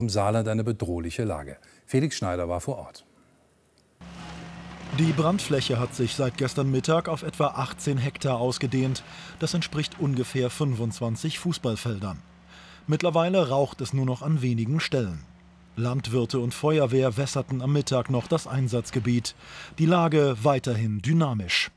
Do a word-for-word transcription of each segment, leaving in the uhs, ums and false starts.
Im Saarland eine bedrohliche Lage. Felix Schneider war vor Ort. Die Brandfläche hat sich seit gestern Mittag auf etwa achtzehn Hektar ausgedehnt. Das entspricht ungefähr fünfundzwanzig Fußballfeldern. Mittlerweile raucht es nur noch an wenigen Stellen. Landwirte und Feuerwehr wässerten am Mittag noch das Einsatzgebiet. Die Lage weiterhin dynamisch.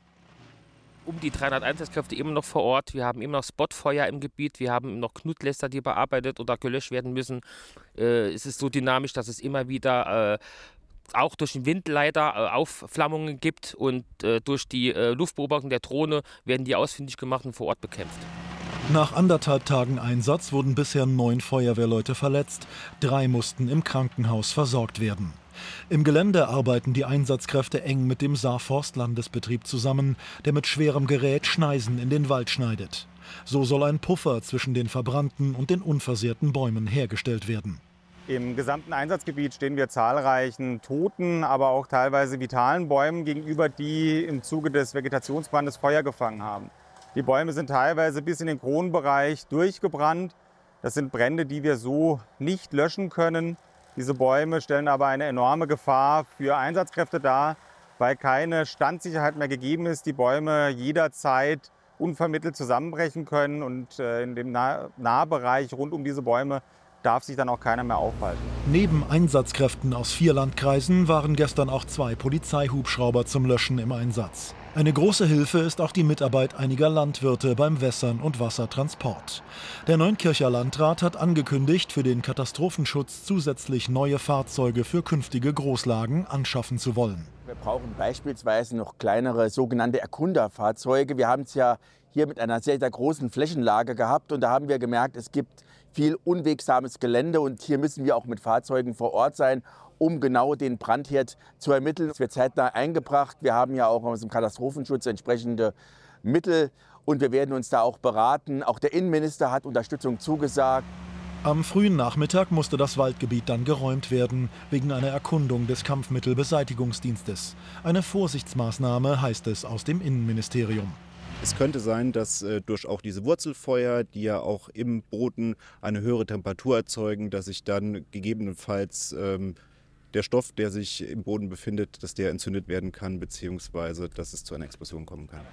Um die dreihundert Einsatzkräfte immer noch vor Ort. Wir haben immer noch Spotfeuer im Gebiet. Wir haben noch Knutläster, die bearbeitet oder gelöscht werden müssen. Äh, es ist so dynamisch, dass es immer wieder äh, auch durch den Wind leider äh, Aufflammungen gibt. Und äh, durch die äh, Luftbeobachtung der Drohne werden die ausfindig gemacht und vor Ort bekämpft. Nach anderthalb Tagen Einsatz wurden bisher neun Feuerwehrleute verletzt. Drei mussten im Krankenhaus versorgt werden. Im Gelände arbeiten die Einsatzkräfte eng mit dem Saarforst-Landesbetrieb zusammen, der mit schwerem Gerät Schneisen in den Wald schneidet. So soll ein Puffer zwischen den verbrannten und den unversehrten Bäumen hergestellt werden. Im gesamten Einsatzgebiet stehen wir zahlreichen toten, aber auch teilweise vitalen Bäumen gegenüber, die im Zuge des Vegetationsbrandes Feuer gefangen haben. Die Bäume sind teilweise bis in den Kronenbereich durchgebrannt. Das sind Brände, die wir so nicht löschen können. Diese Bäume stellen aber eine enorme Gefahr für Einsatzkräfte dar, weil keine Standsicherheit mehr gegeben ist. Die Bäume jederzeit unvermittelt zusammenbrechen können und in dem Nahbereich rund um diese Bäume darf sich dann auch keiner mehr aufhalten. Neben Einsatzkräften aus vier Landkreisen waren gestern auch zwei Polizeihubschrauber zum Löschen im Einsatz. Eine große Hilfe ist auch die Mitarbeit einiger Landwirte beim Wässern und Wassertransport. Der Neunkircher Landrat hat angekündigt, für den Katastrophenschutz zusätzlich neue Fahrzeuge für künftige Großlagen anschaffen zu wollen. Wir brauchen beispielsweise noch kleinere sogenannte Erkunderfahrzeuge. Wir haben es ja hier mit einer sehr, sehr großen Flächenlage gehabt und da haben wir gemerkt, es gibt viel unwegsames Gelände und hier müssen wir auch mit Fahrzeugen vor Ort sein, um genau den Brandherd zu ermitteln. Es wird zeitnah eingebracht. Wir haben ja auch aus dem Katastrophenschutz entsprechende Mittel und wir werden uns da auch beraten. Auch der Innenminister hat Unterstützung zugesagt. Am frühen Nachmittag musste das Waldgebiet dann geräumt werden, wegen einer Erkundung des Kampfmittelbeseitigungsdienstes. Eine Vorsichtsmaßnahme, heißt es aus dem Innenministerium. Es könnte sein, dass äh, durch auch diese Wurzelfeuer, die ja auch im Boden eine höhere Temperatur erzeugen, dass sich dann gegebenenfalls ähm, der Stoff, der sich im Boden befindet, dass der entzündet werden kann, beziehungsweise dass es zu einer Explosion kommen kann.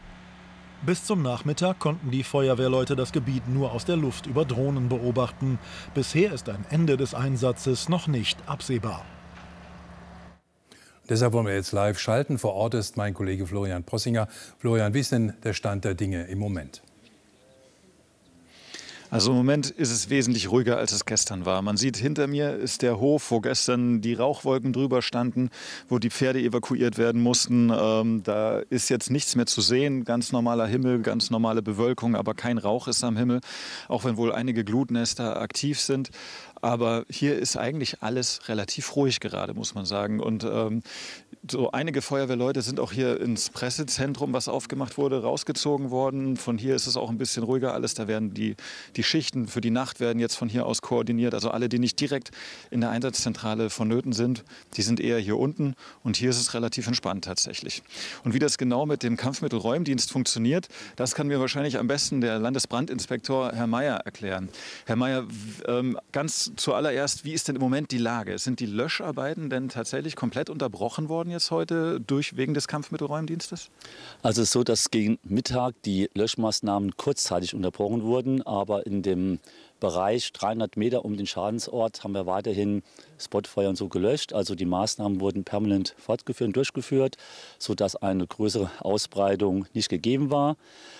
Bis zum Nachmittag konnten die Feuerwehrleute das Gebiet nur aus der Luft über Drohnen beobachten. Bisher ist ein Ende des Einsatzes noch nicht absehbar. Deshalb wollen wir jetzt live schalten. Vor Ort ist mein Kollege Florian Possinger. Florian, wie ist denn der Stand der Dinge im Moment? Also im Moment ist es wesentlich ruhiger, als es gestern war. Man sieht, hinter mir ist der Hof, wo gestern die Rauchwolken drüber standen, wo die Pferde evakuiert werden mussten. Ähm, da ist jetzt nichts mehr zu sehen. Ganz normaler Himmel, ganz normale Bewölkung, aber kein Rauch ist am Himmel, auch wenn wohl einige Glutnester aktiv sind. Aber hier ist eigentlich alles relativ ruhig gerade, muss man sagen. Und ähm, so einige Feuerwehrleute sind auch hier ins Pressezentrum, was aufgemacht wurde, rausgezogen worden. Von hier ist es auch ein bisschen ruhiger alles. Da werden die, die Schichten für die Nacht werden jetzt von hier aus koordiniert. Also alle, die nicht direkt in der Einsatzzentrale vonnöten sind, die sind eher hier unten. Und hier ist es relativ entspannt tatsächlich. Und wie das genau mit dem Kampfmittelräumdienst funktioniert, das kann mir wahrscheinlich am besten der Landesbrandinspektor Herr Mayer erklären. Herr Mayer, ähm, ganz zuallererst, wie ist denn im Moment die Lage? Sind die Löscharbeiten denn tatsächlich komplett unterbrochen worden jetzt heute durch, wegen des Kampfmittelräumdienstes? Also es ist so, dass gegen Mittag die Löschmaßnahmen kurzzeitig unterbrochen wurden, aber in dem Bereich dreihundert Meter um den Schadensort haben wir weiterhin Spotfeuer und so gelöscht. Also die Maßnahmen wurden permanent fortgeführt und durchgeführt, sodass eine größere Ausbreitung nicht gegeben war.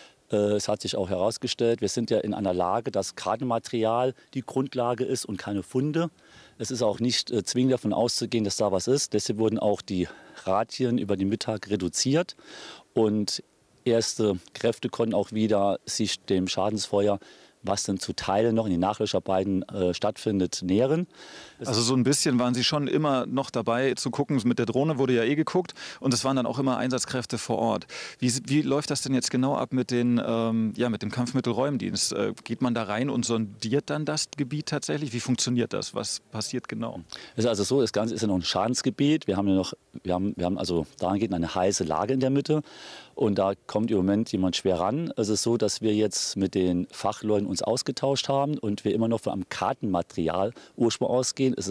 Es hat sich auch herausgestellt, wir sind ja in einer Lage, dass Kartenmaterial die Grundlage ist und keine Funde. Es ist auch nicht äh, zwingend davon auszugehen, dass da was ist. Deshalb wurden auch die Radien über den Mittag reduziert. Und erste Kräfte konnten auch wieder sich dem Schadensfeuer, was dann zu Teilen noch in den Nachlöscharbeiten äh, stattfindet, nähern. Also so ein bisschen waren Sie schon immer noch dabei zu gucken. Mit der Drohne wurde ja eh geguckt und es waren dann auch immer Einsatzkräfte vor Ort. Wie, wie läuft das denn jetzt genau ab mit, den, ähm, ja, mit dem Kampfmittelräumdienst? Äh, geht man da rein und sondiert dann das Gebiet tatsächlich? Wie funktioniert das? Was passiert genau? Es ist also so, das Ganze ist ja noch ein Schadensgebiet. Wir haben ja noch, wir haben, wir haben also dahingehend eine heiße Lage in der Mitte und da kommt im Moment jemand schwer ran. Es ist so, dass wir jetzt mit den Fachleuten uns ausgetauscht haben und wir immer noch von einem Kartenmaterial Ursprung ausgehen. Es